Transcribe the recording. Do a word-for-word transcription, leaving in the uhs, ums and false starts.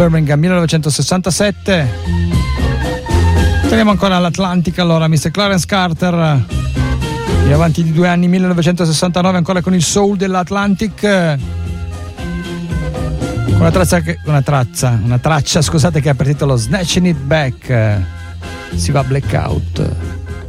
Birmingham millenovecentosessantasette. Torniamo ancora all'Atlantic, allora mister Clarence Carter, più avanti di due anni, millenovecentosessantanove, ancora con il soul dell'Atlantic, con una traccia, che, una traccia, una traccia scusate, che ha per titolo Snatching It Back. Si va blackout.